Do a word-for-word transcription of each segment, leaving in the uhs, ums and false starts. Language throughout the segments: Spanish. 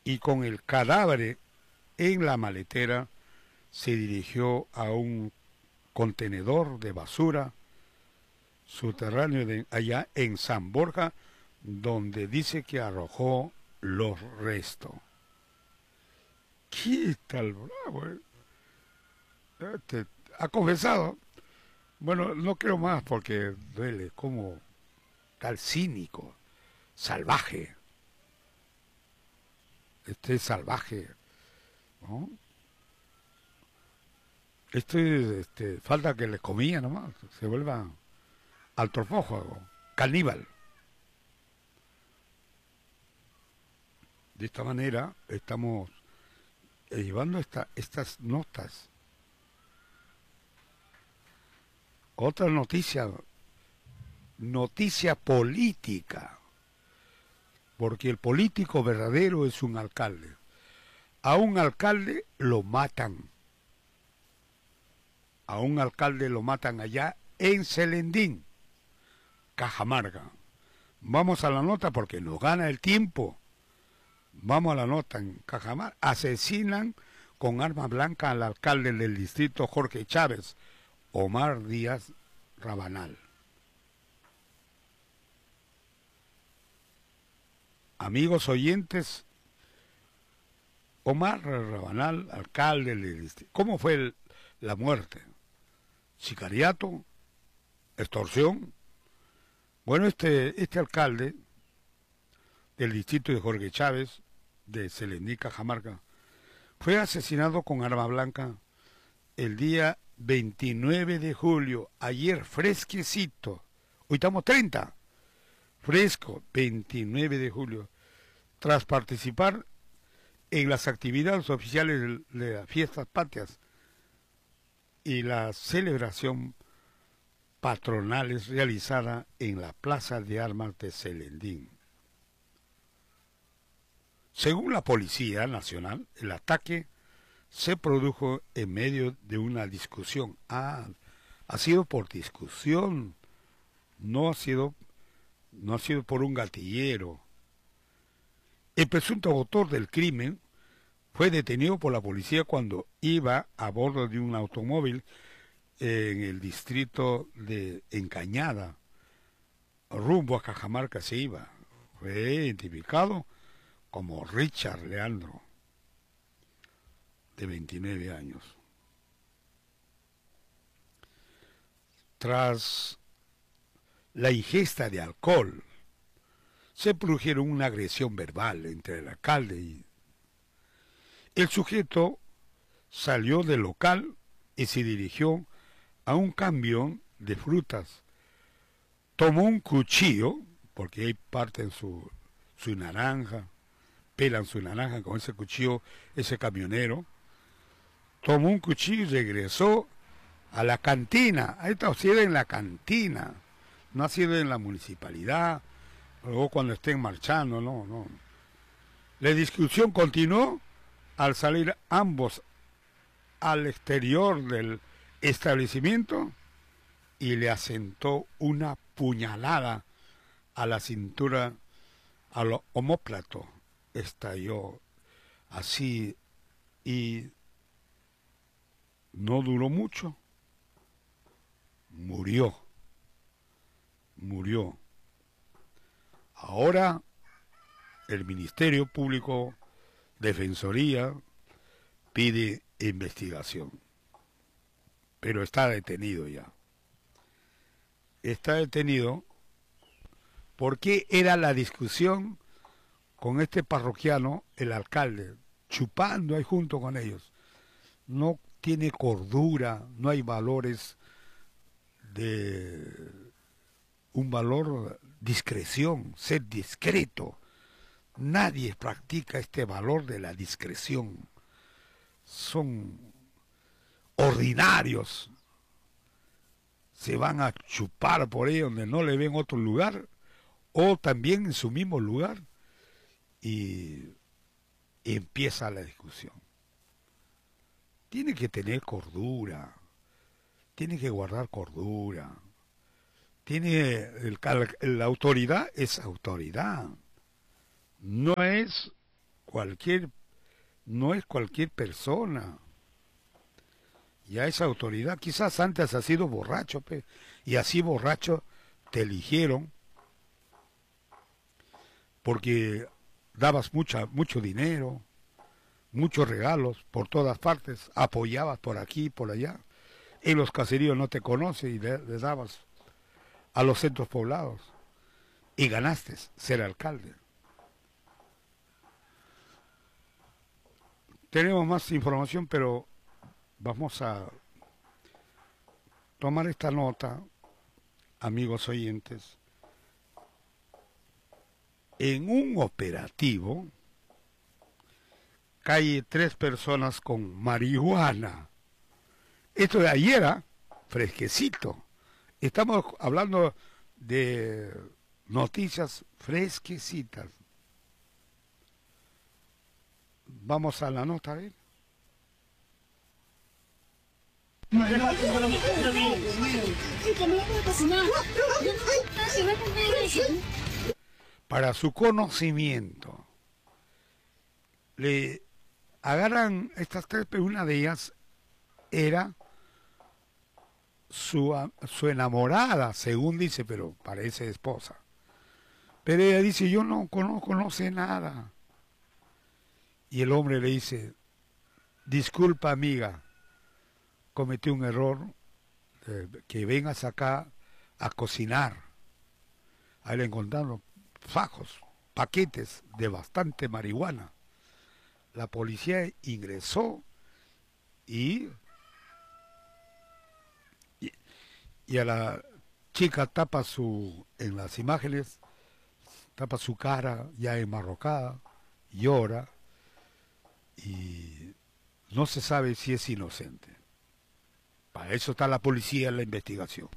y con el cadáver en la maletera se dirigió a un contenedor de basura subterráneo de allá en San Borja, donde dice que arrojó los restos. ¿Qué tal bravo? Eh? Este, ha confesado. Bueno, no creo más porque duele, como tal cínico, salvaje. Este salvaje, ¿no? Este, este, falta que le comía nomás, se vuelva antropófago, caníbal. De esta manera estamos llevando esta, estas notas. Otra noticia, noticia política, porque el político verdadero es un alcalde. A un alcalde lo matan. A un alcalde lo matan allá en Celendín, Cajamarca. Vamos a la nota porque nos gana el tiempo. Vamos a la nota en Cajamarca. Asesinan con arma blanca al alcalde del distrito Jorge Chávez, Omar Díaz Rabanal. Amigos oyentes, Omar Rabanal, alcalde del distrito. ¿Cómo fue el, la muerte? ¿Sicariato? ¿Extorsión? Bueno, este, este alcalde del distrito de Jorge Chávez, de Celendín, Cajamarca, fue asesinado con arma blanca el día veintinueve de julio, ayer fresquecito, hoy estamos treinta, fresco, veintinueve de julio, tras participar en las actividades oficiales de las fiestas patrias y la celebración patronales realizada en la Plaza de Armas de Celendín. Según la Policía Nacional, el ataque se produjo en medio de una discusión. Ah, ha sido por discusión, no ha sido, no ha sido por un gatillero. El presunto autor del crimen fue detenido por la policía cuando iba a bordo de un automóvil en el distrito de Encañada, rumbo a Cajamarca se iba. Fue identificado como Richard Leandro, de veintinueve años. Tras la ingesta de alcohol, se produjeron una agresión verbal entre el alcalde y el sujeto salió del local y se dirigió a un camión de frutas. Tomó un cuchillo, porque ahí parten su, su naranja, pelan su naranja con ese cuchillo, ese camionero. Tomó un cuchillo y regresó a la cantina. Esto ha sido en la cantina, no ha sido en la municipalidad, luego cuando estén marchando, no, no. La discusión continuó al salir ambos al exterior del establecimiento y le asentó una puñalada a la cintura, al omóplato. Estalló así y no duró mucho. Murió. Murió. Ahora el Ministerio Público, Defensoría, pide investigación. Pero está detenido ya. Está detenido porque era la discusión con este parroquiano, el alcalde, chupando ahí junto con ellos. No tiene cordura, no hay valores de un valor discreción, ser discreto. Nadie practica este valor de la discreción. Son ordinarios. Se van a chupar por ahí donde no le ven otro lugar, o también en su mismo lugar, y empieza la discusión. Tiene que tener cordura, tiene que guardar cordura. Tiene el, la autoridad es autoridad. No es cualquier, no es cualquier persona. Ya esa autoridad, quizás antes has sido borracho, pe, y así borracho te eligieron porque dabas mucha, mucho dinero, muchos regalos por todas partes, apoyabas por aquí, por allá. En los caseríos no te conocen y le, le dabas a los centros poblados. Y ganaste ser alcalde. Tenemos más información, pero vamos a tomar esta nota, amigos oyentes. En un operativo cae tres personas con marihuana. Esto de ayer, ¿eh? Fresquecito. Estamos hablando de noticias fresquecitas. Vamos a la nota, a ver. Para su conocimiento, le agarran estas tres, pero una de ellas era su, su enamorada, según dice, pero parece esposa. Pero ella dice, yo no conozco, no sé nada. Y el hombre le dice, disculpa amiga, cometí un error, eh, que vengas acá a cocinar. Ahí le encontraron fajos, paquetes de bastante marihuana. La policía ingresó y, y, y a la chica tapa su, en las imágenes, tapa su cara ya enmarrocada, llora y no se sabe si es inocente. Para eso está la policía en la investigación.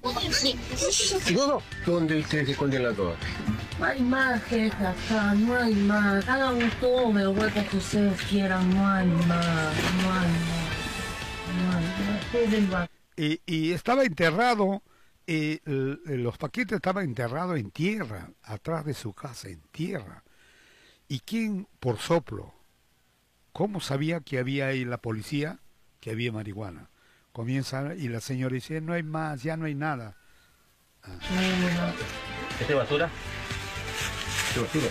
¿Dónde ustedes se esconden la droga? No hay más, jefe, acá, no hay más. Hagan todo el hueco que ustedes quieran, no hay más, no hay más. No hay más. Y, y estaba enterrado, eh, el, los paquetes estaban enterrados en tierra, atrás de su casa, en tierra. ¿Y quién por soplo? ¿Cómo sabía que había ahí la policía, que había marihuana? Comienza y la señora dice, no hay más, ya no hay nada. Ah. ¿Este es basura? ¿Este es basura?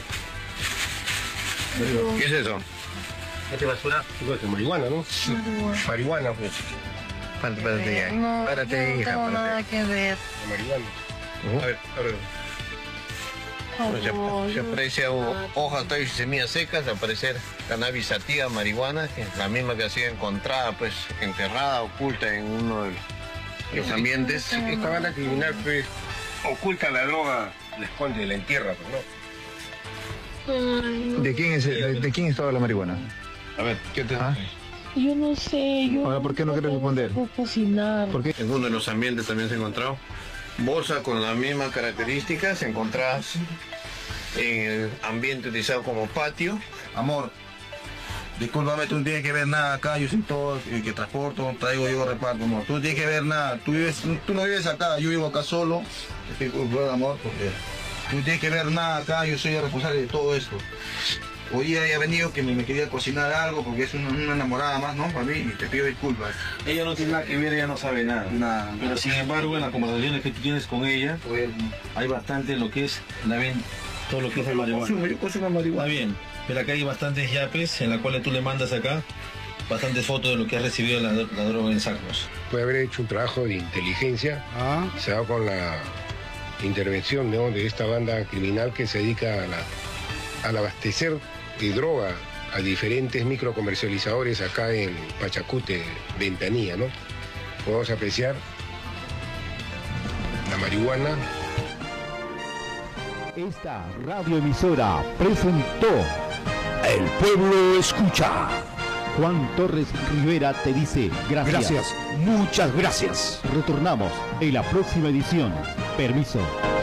¿Qué es eso? ¿Este es basura? Es marihuana, ¿no? Marihuana, pues. Párate, párate ya. No, Párate, no hija, tengo nada párate. que ver. Marihuana. Uh-huh. A ver, a ver. Se, Oh, se aprecia ho- hojas, tallos y semillas secas, al parecer cannabis sativa, marihuana, que es la misma que ha sido encontrada, pues, enterrada, oculta en uno de los ambientes. Esta banda criminal, pues, oculta la droga, la esconde, la entierra, pues, ¿no? Ay, no. ¿De quién es, de, de quién es toda la marihuana? A ver, ¿qué te ¿Ah? Yo no sé, yo Ahora, ¿por qué no quieres responder? puedo cocinar. ¿Por qué? En uno de los ambientes también se ha encontrado bolsa con las mismas características encontradas en el ambiente utilizado como patio. Amor, discúlpame, tú no tienes que ver nada acá, yo soy todo el que transporto, traigo, yo reparto, amor. Tú no tienes que ver nada, tú, vives, tú no vives acá, yo vivo acá solo. Disculpa, amor, porque tú no tienes que ver nada acá, yo soy el responsable de todo esto. Hoy día he venido que me, me quería cocinar algo porque es una, una enamorada más, ¿no? Para mí, y te pido disculpas. Ella no tiene nada que ver, ella no sabe nada. Nada. Pero sin embargo, en las conversaciones que tú tienes con ella, Pues, hay bastante lo que es la ven, todo lo que es el marihuana. consumo, yo consumo Está marihuana. bien, pero acá hay bastantes yapes en la cual tú le mandas acá bastantes fotos de lo que has recibido la, la droga en sacos. Puede haber hecho un trabajo de inteligencia, Ah, se da con la intervención, ¿no?, de esta banda criminal que se dedica a la, al abastecer de droga a diferentes microcomercializadores acá en Pachacute, Ventanilla, ¿no? Podemos apreciar la marihuana. Esta radioemisora presentó El Pueblo Escucha. Juan Torres Rivera te dice gracias. gracias, muchas gracias. Retornamos en la próxima edición. Permiso.